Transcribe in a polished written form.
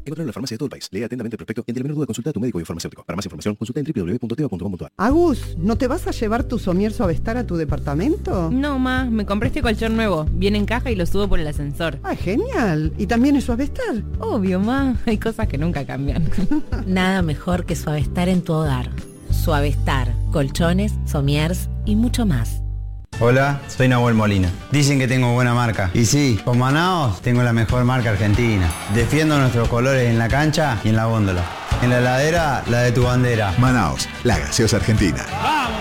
Encontrarlo en la farmacia de todo el país. Lee atentamente el prospecto y ante el menor duda consulta a tu médico y farmacéutico. Para más información, consulta en www.teva.com.ar. Agus, ¿no te vas a llevar tu somier Suavestar a tu departamento? No, ma, me compré este colchón nuevo. Viene en caja y lo subo por el ascensor. Ah, genial. ¿Y también es Suavestar? Obvio, ma. Hay cosas que nunca cambian. Nada mejor que Suavestar en tu hogar. Suavestar, colchones, somiers y mucho más. Hola, soy Nahuel Molina. Dicen que tengo buena marca. Y sí, con Manaos tengo la mejor marca argentina. Defiendo nuestros colores en la cancha y en la góndola. En la heladera, la de tu bandera. Manaos, la gaseosa argentina. ¡Vamos!